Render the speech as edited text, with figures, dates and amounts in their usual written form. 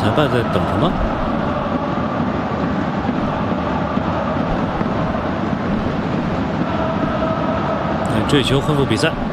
裁判在等什么？这球恢复比赛。